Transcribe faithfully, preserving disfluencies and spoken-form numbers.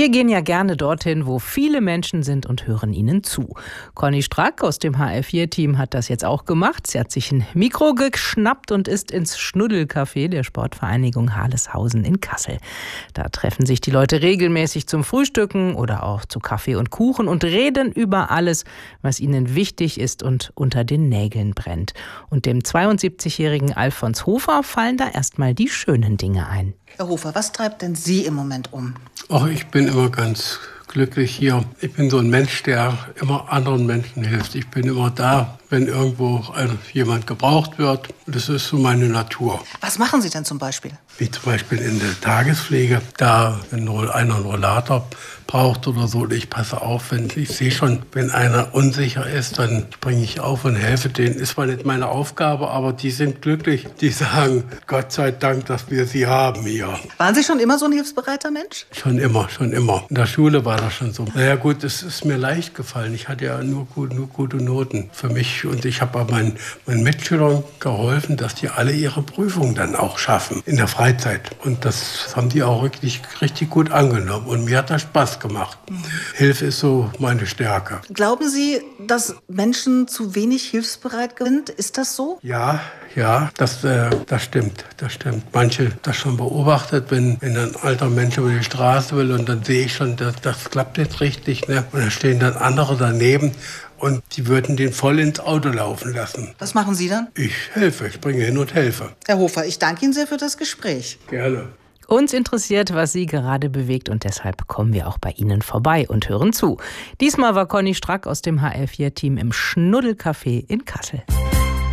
Wir gehen ja gerne dorthin, wo viele Menschen sind und hören ihnen zu. Conny Strack aus dem H R vier Team hat das jetzt auch gemacht. Sie hat sich ein Mikro geschnappt und ist ins Schnuddelcafé der Sportvereinigung Harleshausen in Kassel. Da treffen sich die Leute regelmäßig zum Frühstücken oder auch zu Kaffee und Kuchen und reden über alles, was ihnen wichtig ist und unter den Nägeln brennt. Und dem zweiundsiebzigjährigen Alfons Hofer fallen da erstmal die schönen Dinge ein. Herr Hofer, was treibt denn Sie im Moment um? Ach, ich bin immer ganz glücklich hier. Ich bin so ein Mensch, der immer anderen Menschen hilft. Ich bin immer da, wenn irgendwo jemand gebraucht wird. Das ist so meine Natur. Was machen Sie denn zum Beispiel? Wie zum Beispiel in der Tagespflege, da wenn einer einen Rollator braucht oder so, ich passe auf, wenn ich sehe schon, wenn einer unsicher ist, dann springe ich auf und helfe denen. Ist zwar nicht meine Aufgabe, aber die sind glücklich. Die sagen, Gott sei Dank, dass wir sie haben hier. Waren Sie schon immer so ein hilfsbereiter Mensch? Schon immer, schon immer. In der Schule war das schon so. Naja gut, es ist mir leicht gefallen. Ich hatte ja nur, gut, nur gute Noten für mich und ich habe meinen, meinen Mitschülern geholfen, dass die alle ihre Prüfungen dann auch schaffen in der Freizeit. Und das haben die auch richtig, richtig gut angenommen und mir hat das Spaß gemacht. Mhm. Hilfe ist so meine Stärke. Glauben Sie, dass Menschen zu wenig hilfsbereit sind? Ist das so? Ja, ja, das, äh, das stimmt, das stimmt. Manche das schon beobachtet, wenn, wenn ein alter Mensch über die Straße will und dann sehe ich schon, das, das klappt jetzt richtig, ne? Und dann stehen dann andere daneben und die würden den voll ins Auto laufen lassen. Was machen Sie dann? Ich helfe, ich springe hin und helfe. Herr Hofer, ich danke Ihnen sehr für das Gespräch. Gerne. Uns interessiert, was Sie gerade bewegt und deshalb kommen wir auch bei Ihnen vorbei und hören zu. Diesmal war Conny Strack aus dem H R vier Team im Schnuddelcafé in Kassel.